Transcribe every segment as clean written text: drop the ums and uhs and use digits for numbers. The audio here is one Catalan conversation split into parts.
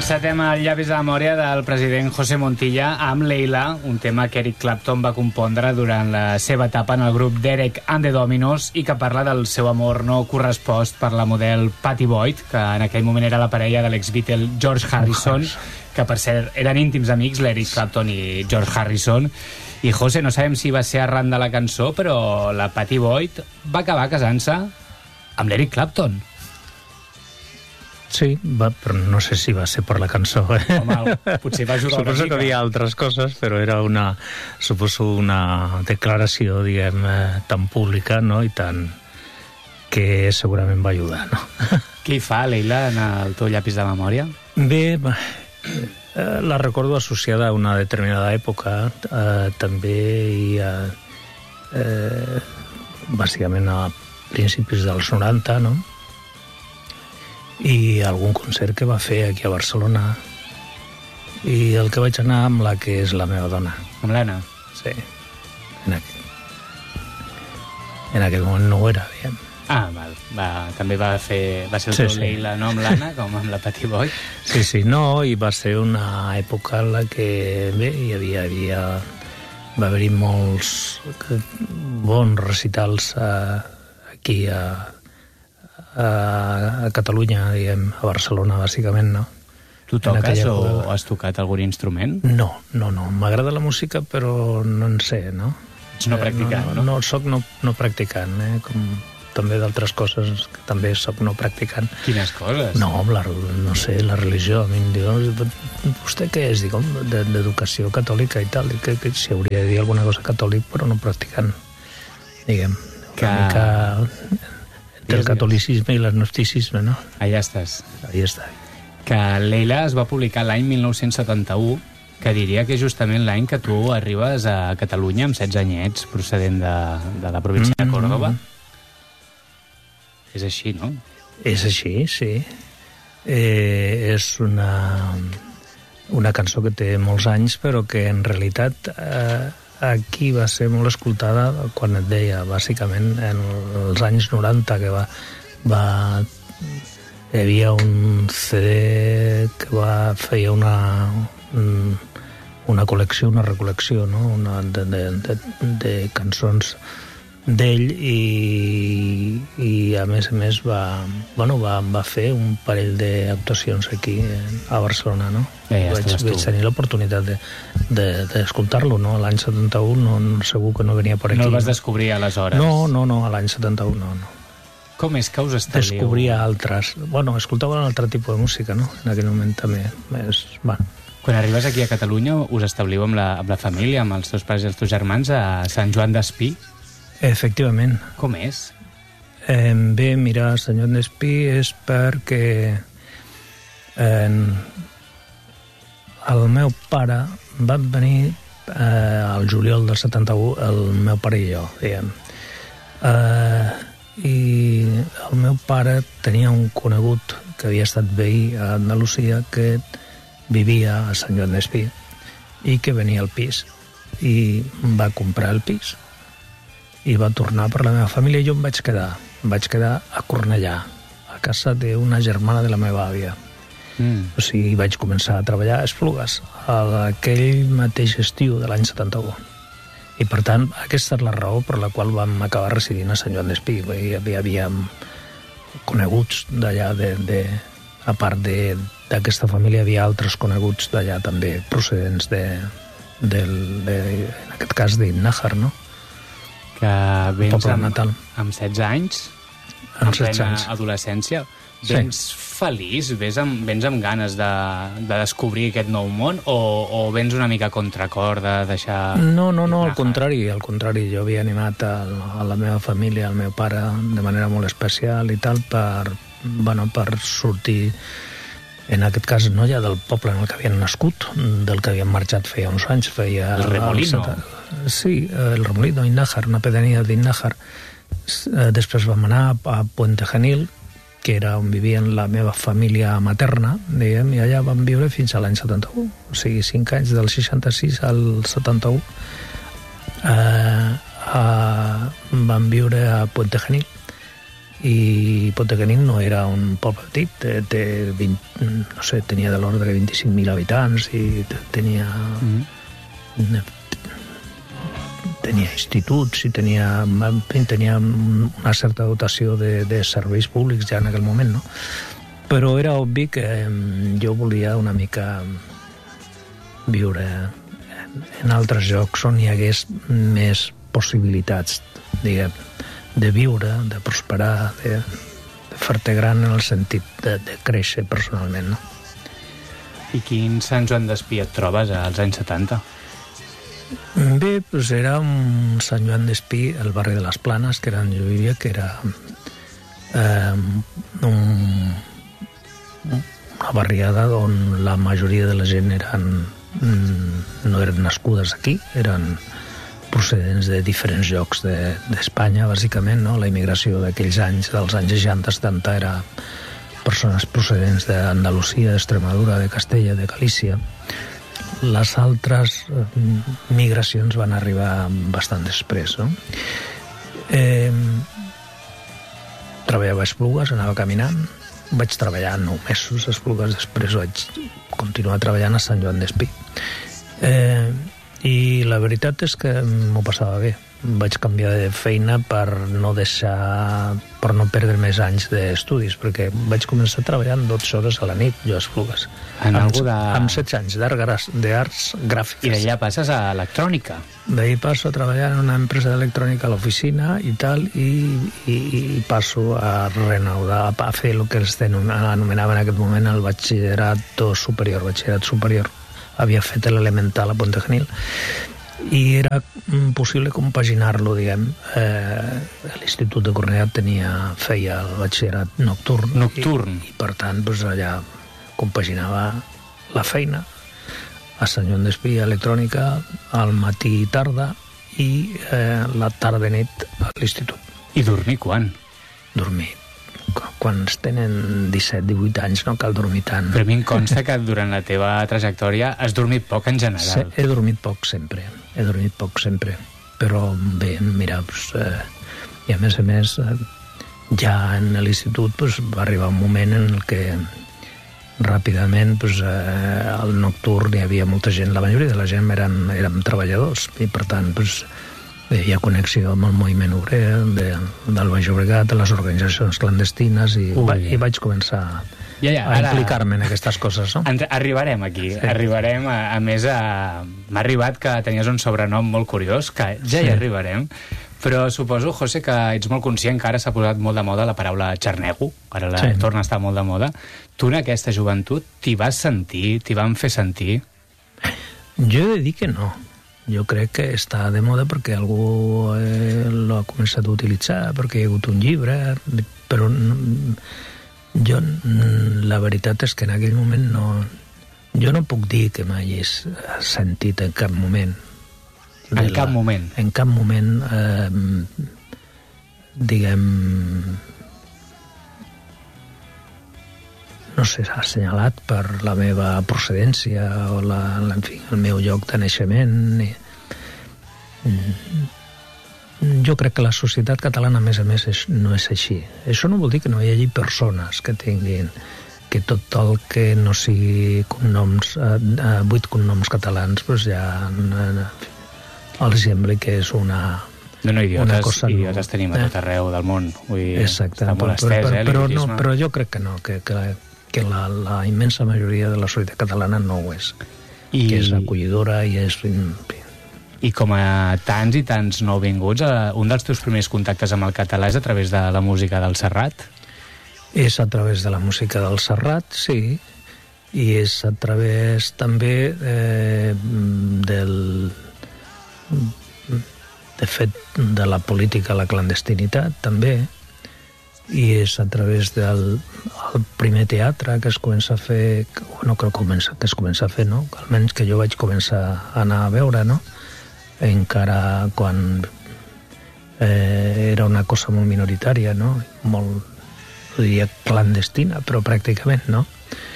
Encetem el Llavis de la memòria del president José Montilla amb Leila, un tema que Eric Clapton va compondre durant la seva etapa en el grup Derek and the Dominos i que parla del seu amor no correspost per la model Pattie Boyd, que en aquell moment era la parella de l'ex-Beatle George Harrison, que per cert eren íntims amics, l'Eric Clapton i George Harrison. I José, no sabem si va ser arran de la cançó, però la Pattie Boyd va acabar casant-se amb l'Eric Clapton. Sí, però no sé si va ser per la cançó. Home, potser va jugar Suposo que havia altres coses, però era una declaració, diguem, tan pública, no?, i tan que segurament va ajudar, no? Què hi fa, Leila, en el teu llapis de memòria? Bé, la recordo associada a una determinada època, també i bàsicament a principis dels 90, no?, i algun concert que va fer aquí a Barcelona i el que vaig anar amb la que és la meva dona. Amb l'Anna? Sí. En aquell moment no ho era, diguem. Ah, val. També va ser el teu Leila, no amb l'Anna, com amb la Pattie Boyd? Sí, no, i va ser una època en la que, bé, va haver-hi molts bons recitals aquí a Catalunya, diguem, a Barcelona, bàsicament, no? Tu toques o has tocat algun instrument? No. M'agrada la música, però no en sé, no? Ets no practicant, no? No, soc no practicant, com també d'altres coses que també soc no practicant. Quines coses? No, no sé, la religió. A mi em diu, vostè què és? Dic, d'educació catòlica i tal, i que si hauria de dir alguna cosa catòlic, però no practicant, diguem. Una mica entre el catolicisme i l'agnosticisme, no? Allà estàs. Allà està. Que Leila es va publicar l'any 1971, que diria que és justament l'any que tu arribes a Catalunya amb 16 anyets, procedent de la província de Córdoba. És així, no? És així, sí. És una cançó que té molts anys, però que en realitat aquí va ser molt escoltada quan et deia, bàsicament, en els anys 90, que hi havia un CD que feia una col·lecció, una recol·lecció, no?, de cançons d'ell i a més va fer un parell d'actuacions aquí a Barcelona, no? Vaig tenir l'oportunitat d'escoltar-lo, no? L'any 71 segur que no venia per aquí. No el vas descobrir aleshores? No, a l'any 71 no. Com és que us establia? Descobria altres. Escoltava un altre tipus de música, no? En aquell moment també. Quan arribes aquí a Catalunya us establiu amb la família, amb els teus pares i els teus germans a Sant Joan d'Espí? Efectivament. Com és? Bé, mira, Sant Joan d'Espí és perquè el meu pare va venir al juliol del 71, el meu pare i jo, diguem. I el meu pare tenia un conegut que havia estat veí a Andalusia que vivia a Sant Joan d'Espí i que venia al pis i va comprar el pis i va tornar per la meva família i jo em vaig quedar a Cornellà, a casa d'una germana de la meva àvia. O sigui, vaig començar a treballar a Esplugues aquell mateix estiu de l'any 71. I per tant, aquesta és la raó per la qual vam acabar residint a Sant Joan d'Espí. Hi havia coneguts d'allà, a part d'aquesta família, hi havia altres coneguts d'allà també, procedents en aquest cas d'Innájar, no? Que vens amb 16 anys, en plena adolescència, vens feliç? Vens amb ganes de descobrir aquest nou món o vens una mica a contracor de deixar... No, al contrari. Jo havia animat a la meva família, al meu pare, de manera molt especial i tal, per sortir, en aquest cas, no ja del poble en el que havien nascut, del que havien marxat feia uns anys, El Remolino. Sí, el Remolino, Innájar, una pedania d'Innájar. Després vam anar a Puente Genil, que era on vivien la meva família materna, diguem, i allà vam viure fins a l'any 71. O sigui, 5 anys, del 66 al 71. Vam viure a Puente Genil i Pontecanic no era un poble petit, tenia de l'ordre de 25.000 habitants i tenia instituts i tenia una certa dotació de serveis públics ja en aquell moment, no? Però era obvi que jo volia una mica viure en altres llocs on hi hagués més possibilitats, diguem, de viure, de prosperar, de fer-te gran en el sentit de créixer personalment, no? I quin Sant Joan d'Espí et trobes als anys 70? Bé, doncs era un Sant Joan d'Espí, el barri de les Planes, que era on jo vivia, que era una barriada on la majoria de la gent no eren nascudes aquí, eren procedents de diferents llocs d'Espanya, bàsicament, no? La immigració d'aquells anys, dels anys 60-70, era persones procedents d'Andalusia, d'Extremadura, de Castella, de Galícia. Les altres migracions van arribar bastant després, no? Treballava a Esplugues, anava caminant, vaig treballar 9 mesos a Esplugues, després vaig continuar treballant a Sant Joan d'Espí. I la veritat és que m'ho passava bé. Vaig canviar de feina per no perdre més anys d'estudis, perquè vaig començar treballant 12 hores a la nit, jo a Esplugues. Amb 16 anys d'arts gràfiques. I d'allà passes a electrònica. D'ahir passo a treballar en una empresa d'electrònica a l'oficina i tal, i passo a reanudar, a fer el que ells anomenaven en aquest moment el batxillerat superior. Havia fet l'elemental a Pontecanic i era possible compaginar-lo, diguem. L'Institut de Cornellà feia el batxillerat nocturn. I per tant, allà compaginava la feina a Sant Joan d'Espí, electrònica, al matí i tarda, i la tarda i nit a l'institut. I dormir quan? Dormir. Quan es tenen 17-18 anys no cal dormir tant. Però a mi em consta que durant la teva trajectòria has dormit poc en general. He dormit poc sempre, però bé, mira, i a més ja en l'institut va arribar un moment en el que ràpidament al nocturn hi havia molta gent, la majoria de la gent érem treballadors, i per tant hi ha connexió amb el moviment obrer del Baix Llobregat, de les organitzacions clandestines, i vaig començar a implicar-me en aquestes coses, no? Arribarem aquí, arribarem, a més, m'ha arribat que tenies un sobrenom molt curiós, que ja hi arribarem, però suposo, José, que ets molt conscient que ara s'ha posat molt de moda la paraula xarnego, ara torna a estar molt de moda. Tu en aquesta joventut t'hi vas sentir, t'hi van fer sentir? Jo he de dir que no. Jo crec que està de moda perquè algú l'ha començat a utilitzar, perquè hi ha hagut un llibre, però jo la veritat és que en aquell moment jo no puc dir que m'hagis sentit en cap moment. En cap moment? En cap moment, diguem, no sé, assenyalat per la meva procedència o el meu lloc de naixement. Jo crec que la societat catalana, a més, no és així. Això no vol dir que no hi hagi persones que tinguin que tot el que no sigui cognoms, 8 cognoms catalans, ja els sembla que és una... No, idiotes tenim a tot arreu del món. Exacte, però jo crec que no, que la immensa majoria de la societat catalana no ho és, que és acollidora i és... I com a tants i tants nouvinguts, un dels teus primers contactes amb el català és a través de la música del Serrat? És a través de la música del Serrat, sí, i és a través també de fet de la política a la clandestinitat, també, i és a través del primer teatre que es comença a fer, no que es comença a fer, no? Almenys que jo vaig començar a anar a veure, no? Encara quan era una cosa molt minoritària, no? Molt, diria, clandestina, però pràcticament, no?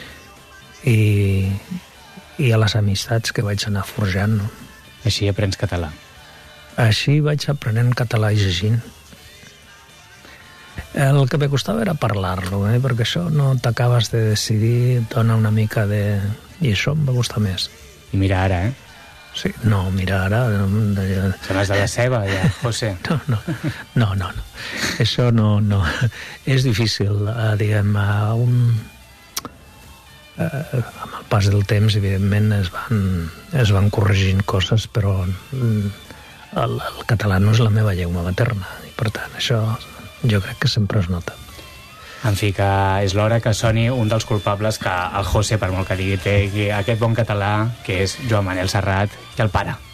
I a les amistats que vaig anar forjant, no? Així aprens català? Així vaig aprenent català i llegint. El que me costava era parlar-lo, perquè això no t'acabes de decidir, dona una mica de... I això em va gustar més. I mira ara, Sí, no, mira ara... Sembles de la ceba, ja, José. No. Això no. És difícil, diguem, amb el pas del temps, evidentment, es van corregint coses, però el català no és la meva llengua materna, i per tant, això jo crec que sempre es nota. En fi, que és l'hora que soni un dels culpables que el José, per molt que digui, té aquest bon català, que és Joan Manel Serrat i el pare.